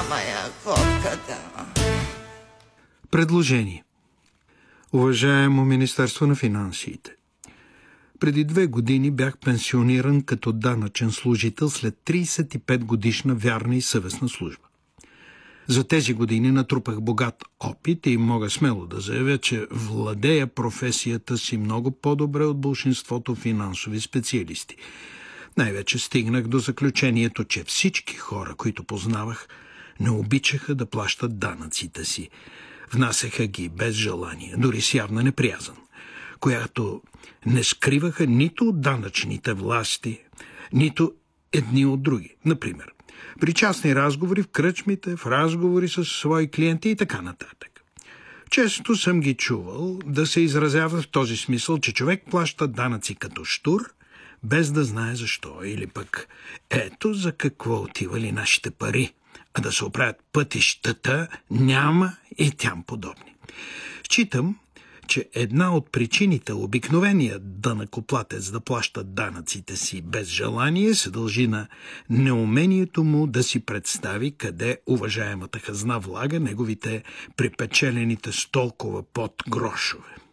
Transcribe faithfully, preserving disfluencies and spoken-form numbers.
Ама я котката. Предложение. Уважаемо Министерство на финансите, преди две години бях пенсиониран като данъчен служител след тридесет и пет годишна вярна и съвестна служба. За тези години натрупах богат опит и мога смело да заявя, че владея професията си много по-добре от болшинството финансови специалисти. Най-вече стигнах до заключението, че всички хора, които познавах, не обичаха да плащат данъците си. Внасяха ги без желание, дори с явна неприязън, която не скриваха нито от данъчните власти, нито едни от други. Например, при частни разговори в кръчмите, в разговори с свои клиенти и така нататък. Често съм ги чувал да се изразява в този смисъл, че човек плаща данъци като щур, без да знае защо, или пък ето за какво отивали нашите пари, а да се оправят пътищата няма и тям подобни. Считам, че една от причините обикновеният данъкоплатец да плаща данъците си без желание се дължи на неумението му да си представи къде уважаемата хазна влага неговите припечелените с толкова под грошове.